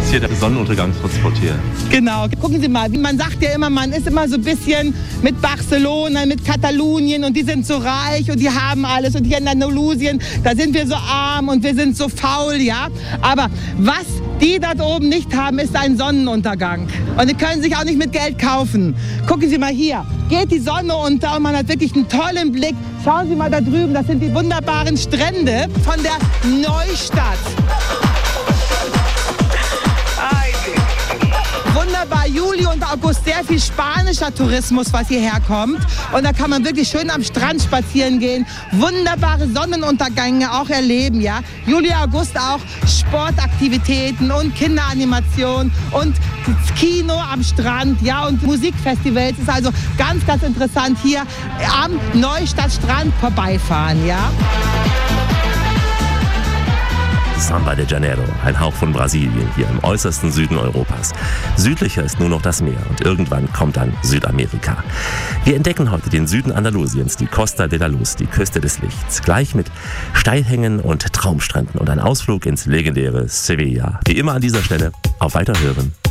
jetzt hier der Sonnenuntergang transportieren. Genau. Gucken Sie mal, man sagt ja immer, man ist immer so ein bisschen mit Barcelona, mit Katalonien und die sind so reich und die haben alles und hier in Andalusien, da sind wir so arm und wir sind so faul, ja. Aber was die dort oben nicht haben, ist ein Sonnenuntergang. Und die können sich auch nicht mit Geld kaufen. Gucken Sie mal hier, geht die Sonne unter und man hat wirklich einen tollen Blick. Schauen Sie mal da drüben, das sind die wunderbaren Strände von der Neustadt. Wunderbar, Juli und August, sehr viel spanischer Tourismus, was hierher kommt. Und da kann man wirklich schön am Strand spazieren gehen, wunderbare Sonnenuntergänge auch erleben, ja. Juli, August auch Sportaktivitäten und Kinderanimation und das Kino am Strand, ja, und Musikfestivals. Ist also ganz, ganz interessant hier am Neustadtstrand vorbeifahren, ja. Samba de Janeiro, ein Hauch von Brasilien, hier im äußersten Süden Europas. Südlicher ist nur noch das Meer und irgendwann kommt dann Südamerika. Wir entdecken heute den Süden Andalusiens, die Costa de la Luz, die Küste des Lichts, gleich mit Steilhängen und Traumstränden und ein Ausflug ins legendäre Sevilla. Wie immer an dieser Stelle, auf Weiterhören.